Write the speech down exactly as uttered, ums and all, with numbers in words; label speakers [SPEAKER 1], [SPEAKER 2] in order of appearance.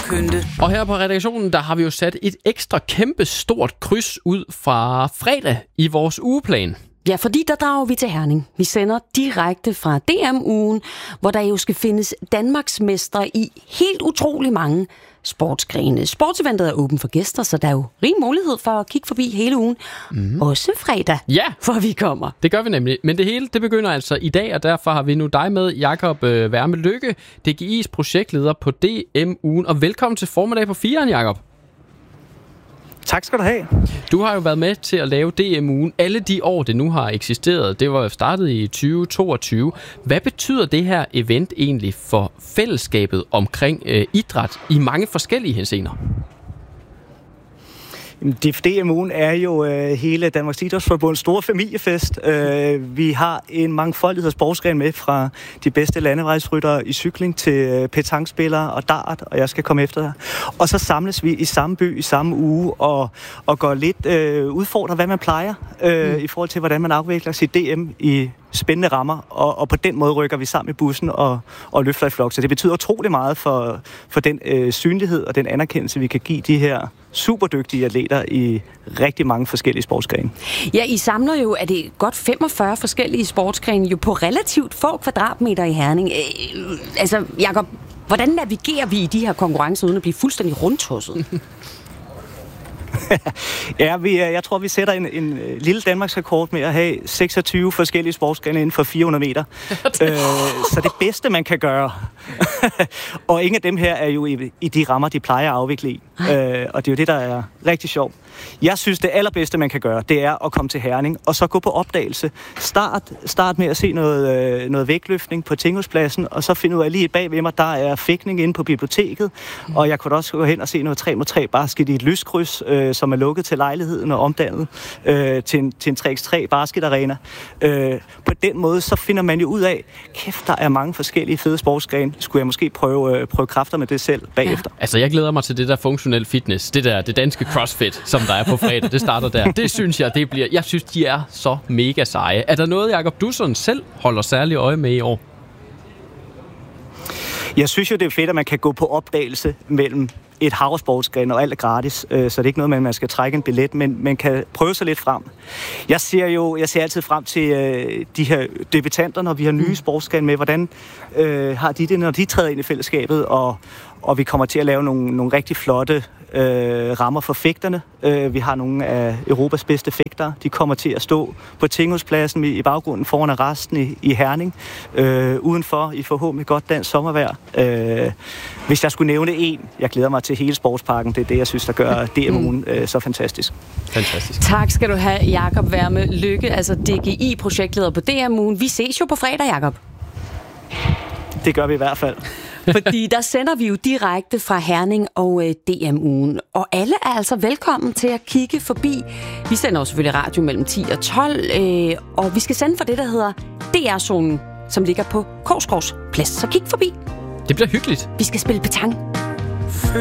[SPEAKER 1] pynte.
[SPEAKER 2] Og her på redaktionen, der har vi jo sat et ekstra kæmpe stort kryds ud fra fredag i vores ugeplan.
[SPEAKER 3] Ja, fordi der drager vi til Herning. Vi sender direkte fra D M-ugen, hvor der jo skal findes Danmarksmestre i helt utrolig mange sportsgrene. Sportseventet er åben for gæster, så der er jo rig mulighed for at kigge forbi hele ugen. Mm. Også fredag,
[SPEAKER 2] ja,
[SPEAKER 3] for vi kommer.
[SPEAKER 2] Det gør vi nemlig. Men det hele, det begynder altså i dag, og derfor har vi nu dig med, Jakob øh, Værme Lykke, D G I's projektleder på D M-ugen. Og velkommen til formiddag på firen, Jakob.
[SPEAKER 4] Tak skal du have.
[SPEAKER 2] Du har jo været med til at lave D M-ugen alle de år, det nu har eksisteret. Det var jo startet i tyve toogtyve. Hvad betyder det her event egentlig for fællesskabet omkring øh, idræt i mange forskellige henseender?
[SPEAKER 4] D M-ugen er jo øh, hele Danmarks Idrætsforbunds store familiefest. Øh, vi har en mangfoldighed af sportsgren med, fra de bedste landevejsryttere i cykling til øh, petankspillere og dart, og jeg skal komme efter dig. Og så samles vi i samme by i samme uge og, og går lidt øh, udfordrer, hvad man plejer øh, mm. i forhold til, hvordan man afvikler sit D M i spændende rammer, og, og på den måde rykker vi sammen i bussen og, og løfter i flok. Så det betyder utrolig meget for, for den øh, synlighed og den anerkendelse, vi kan give de her superdygtige atleter i rigtig mange forskellige sportsgrene.
[SPEAKER 3] Ja, I samler jo, er det godt femogfyrre forskellige sportsgrene, jo på relativt få kvadratmeter i Herning. Øh, altså, Jakob, hvordan navigerer vi i de her konkurrencer, uden at blive fuldstændig rundtosset?
[SPEAKER 4] Ja, vi, jeg tror, vi sætter en, en lille Danmarksrekord med at have seksogtyve forskellige sportsgrene inden for fire hundrede meter. øh, så det bedste, man kan gøre. Og ingen af dem her er jo i, i de rammer, de plejer at afvikle i. Øh, og det er jo det, der er rigtig sjovt. Jeg synes, det allerbedste, man kan gøre, det er at komme til Herning, og så gå på opdagelse. Start, start med at se noget, øh, noget vægtløftning på Tinghuspladsen, og så finde ud af, lige bag ved mig, der er fægtning inde på biblioteket, mm. og jeg kunne også gå hen og se noget tre mod tre basket i et lyskryds, øh, som er lukket til lejligheden og omdannet øh, til en, til en tre mod tre basketarena. Øh, på den måde, så finder man jo ud af, kæft, der er mange forskellige fede sportsgrene. Skulle jeg måske prøve, øh, prøve kræfter med det selv bagefter?
[SPEAKER 2] Ja. Altså, jeg glæder mig til det der funktionel fitness, det der, det danske CrossFit, som der er på fredag. Det starter der. Det synes jeg, det bliver... Jeg synes, de er så mega seje. Er der noget, Jakob, du sådan selv holder særlig øje med i år?
[SPEAKER 4] Jeg synes jo, det er fedt, at man kan gå på opdagelse mellem et hav af sportsgrene, og alt er gratis, øh, så det er ikke noget med, at man skal trække en billet, men man kan prøve sig lidt frem. Jeg ser jo, jeg ser altid frem til øh, de her debutanter, når vi har nye sportsgrene med. Hvordan øh, har de det, når de træder ind i fællesskabet, og, og vi kommer til at lave nogle, nogle rigtig flotte øh, rammer for fægterne. Øh, vi har nogle af Europas bedste fægtere. De kommer til at stå på Tinghuspladsen i, i baggrunden foran arresten i, i Herning. Øh, udenfor i forhåbentlig godt dansk sommervejr. Øh, hvis jeg skulle nævne en, jeg glæder mig til hele sportsparken. Det er det, jeg synes, der gør D M-ugen øh, så fantastisk.
[SPEAKER 2] Fantastisk.
[SPEAKER 3] Tak skal du have, Jakob Værme Lykke, altså D G I-projektleder på D M-ugen. Vi ses jo på fredag, Jakob.
[SPEAKER 4] Det gør vi i hvert fald.
[SPEAKER 3] Fordi der sender vi jo direkte fra Herning og øh, D M-ugen. Og alle er altså velkommen til at kigge forbi. Vi sender jo selvfølgelig radio mellem ti og tolv, øh, og vi skal sende for det, der hedder D R-zonen, som ligger på Korsgaards Plads. Så kig forbi.
[SPEAKER 2] Det bliver hyggeligt.
[SPEAKER 3] Vi skal spille petang.